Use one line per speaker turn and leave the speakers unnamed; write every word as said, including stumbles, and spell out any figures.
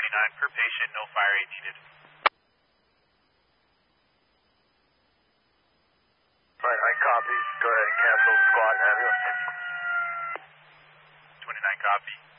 twenty-nine per patient, no fire aid needed.
twenty-nine copy. Go ahead and cancel squad and ambulance.
twenty-nine copy.